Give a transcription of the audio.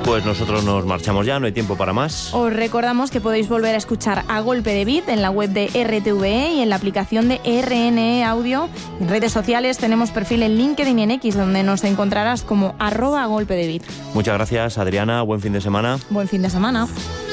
Pues nosotros nos marchamos ya, no hay tiempo para más. Os recordamos que podéis volver a escuchar A Golpe de Beat en la web de RTVE y en la aplicación de RNE Audio. En redes sociales tenemos perfil en LinkedIn y en X, donde nos encontrarás como @agolpedebeat. Muchas gracias, Adriana. Buen fin de semana. Buen fin de semana.